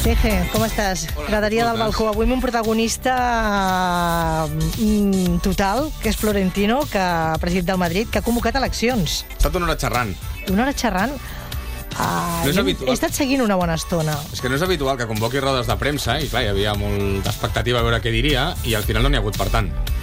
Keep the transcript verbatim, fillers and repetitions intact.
Teje, com estàs? Hola, Graderia del moltes. balcó. Avui amb un protagonista mm, total, que és Florentino, que president del Madrid, que ha convocat eleccions. He estat una hora xerrant. Una hora xerrant. Ah, No és he, habitual. he estat seguint una bona estona. És que no és habitual que convoqui rodes de premsa, i clar, hi havia molta expectativa a veure què diria, i al final no n'hi ha hagut per tant.